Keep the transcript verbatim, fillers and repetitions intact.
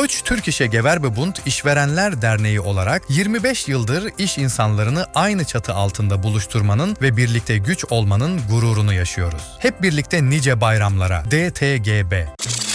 Deutsche Türkische Gewerbebund İşverenler Derneği olarak yirmi beş yıldır iş insanlarını aynı çatı altında buluşturmanın ve birlikte güç olmanın gururunu yaşıyoruz. Hep birlikte nice bayramlara. D T G B